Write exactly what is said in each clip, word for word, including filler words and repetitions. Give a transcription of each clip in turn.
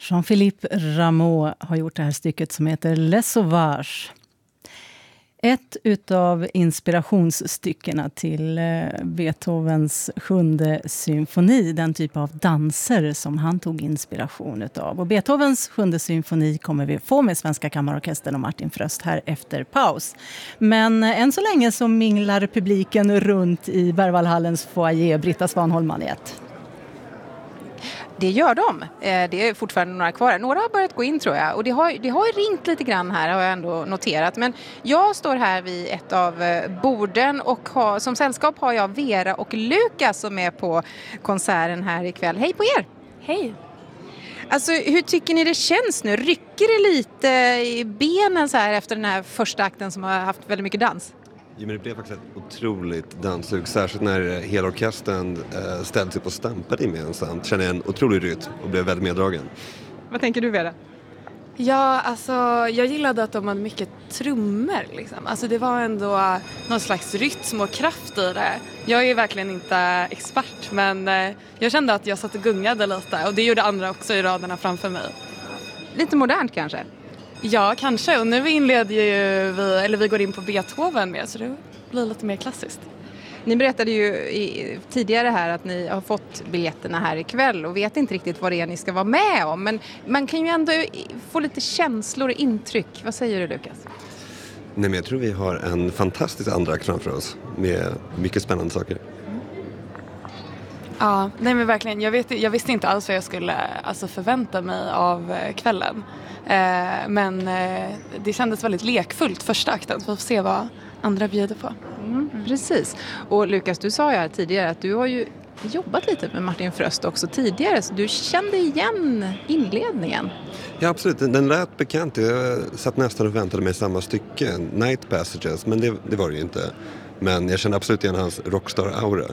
Jean-Philippe Rameau har gjort det här stycket som heter Les Sauvages. Ett utav inspirationsstyckena till Beethovens sjunde symfoni, den typ av danser som han tog inspiration utav. Och Beethovens sjunde symfoni kommer vi få med Svenska Kammarorkestern och Martin Fröst här efter paus. Men än så länge så minglar publiken runt i Berwaldhallens foyer. Britta Svanholm Maniet. Det gör de. Det är fortfarande några kvar. Några har börjat gå in tror jag. Och det har, det har ringt lite grann här har jag ändå noterat. Men jag står här vid ett av borden och har, som sällskap har jag Vera och Lukas som är på konserten här ikväll. Hej på er! Hej! Alltså hur tycker ni det känns nu? Rycker det lite i benen så här efter den här första akten som har haft väldigt mycket dans? Ja, men det blev faktiskt ett otroligt danssug, särskilt när hela orkestern eh, ställde sig på och stampade gemensamt. Kände en otrolig rytm och blev väldigt meddragen. Vad tänker du Vera? Ja, alltså jag gillade att de hade mycket trummor liksom. Alltså det var ändå någon slags rytm och kraft i det. Jag är verkligen inte expert men eh, jag kände att jag satt och gungade lite och det gjorde andra också i raderna framför mig. Lite modernt kanske? Ja, kanske. Och nu inleder ju vi, eller vi går in på Beethoven med så det blir lite mer klassiskt. Ni berättade ju i, tidigare här att ni har fått biljetterna här ikväll och vet inte riktigt vad det är ni ska vara med om. Men man kan ju ändå få lite känslor och intryck. Vad säger du Lukas? Nej, men jag tror vi har en fantastisk andra akt framför oss med mycket spännande saker. Ja, nej men verkligen. Jag, vet, jag visste inte alls vad jag skulle alltså, förvänta mig av kvällen. Eh, men eh, det kändes väldigt lekfullt första akten. Så vi får se vad andra bjuder på. Mm, precis. Och Lukas, du sa ju här tidigare att du har ju jobbat lite med Martin Fröst också tidigare. Så du kände igen inledningen. Ja, absolut. Den, den lät bekant. Jag satt nästan och väntade med samma stycke. Night Passages, men det, det var det ju inte. Men jag kände absolut igen hans rockstar-aura.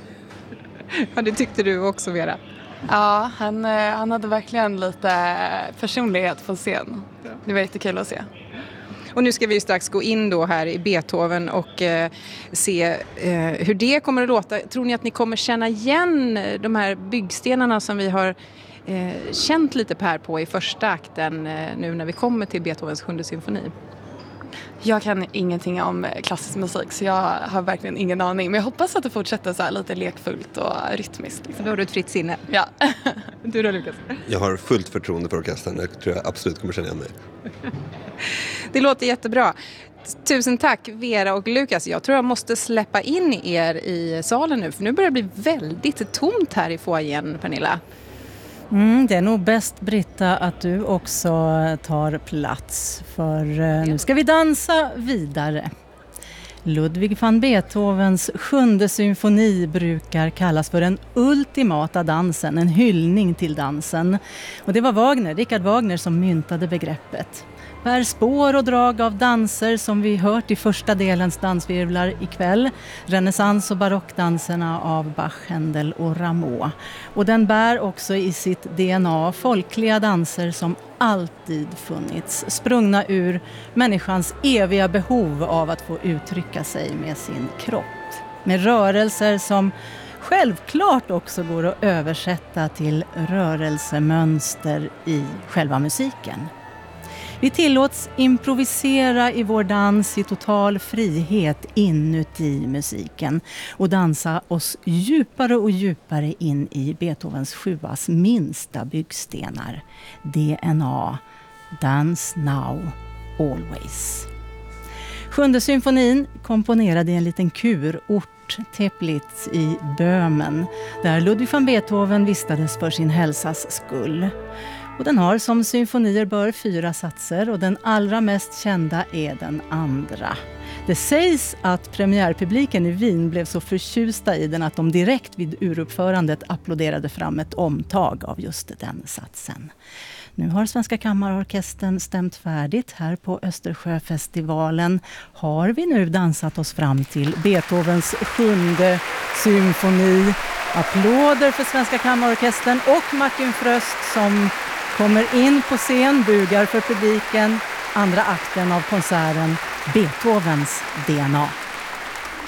Ja, det tyckte du också, Vera. Ja, han, han hade verkligen lite personlighet på scen. Det var jättekul att se. Och nu ska vi strax gå in då här i Beethoven och eh, se eh, hur det kommer att låta. Tror ni att ni kommer känna igen de här byggstenarna som vi har eh, känt lite på här på i första akten eh, nu när vi kommer till Beethovens sjunde symfoni? Jag kan ingenting om klassisk musik så jag har verkligen ingen aning. Men jag hoppas att det fortsätter så här lite lekfullt och rytmiskt. Liksom. Då har du ett fritt sinne. Ja, du då Lukas? Jag har fullt förtroende för orkestern. Jag tror jag absolut kommer känna igen mig. Det låter jättebra. Tusen tack Vera och Lukas. Jag tror jag måste släppa in er i salen nu. För nu börjar det bli väldigt tomt här i foajén, Pernilla. Mm, det är nog bäst, Britta, att du också tar plats. För eh, nu ska vi dansa vidare. Ludwig van Beethovens sjunde symfoni brukar kallas för den ultimata dansen, en hyllning till dansen. Och det var Wagner, Richard Wagner, som myntade begreppet. Bär spår och drag av danser som vi hört i första delens dansvirvlar ikväll. Renässans- och barockdanserna av Bach, Händel och Rameau. Och den bär också i sitt D N A folkliga danser som alltid funnits. Sprungna ur människans eviga behov av att få uttrycka sig med sin kropp. Med rörelser som självklart också går att översätta till rörelsemönster i själva musiken. Vi tillåts improvisera i vår dans i total frihet inuti musiken och dansa oss djupare och djupare in i Beethovens sjuas minsta byggstenar. D N A, Dance Now, Always. Sjunde symfonin komponerade i en liten kurort, Teplitz i Böhmen, där Ludwig van Beethoven vistades för sin hälsas skull. Och den har som symfonier bör fyra satser och den allra mest kända är den andra. Det sägs att premiärpubliken i Wien blev så förtjusta i den att de direkt vid uruppförandet applåderade fram ett omtag av just den satsen. Nu har Svenska Kammarorkestern stämt färdigt här på Östersjöfestivalen. Har vi nu dansat oss fram till Beethovens sjunde symfoni. Applåder för Svenska Kammarorkestern och Martin Fröst som kommer in på scen, bugar för publiken. Andra akten av konserten, Beethovens D N A.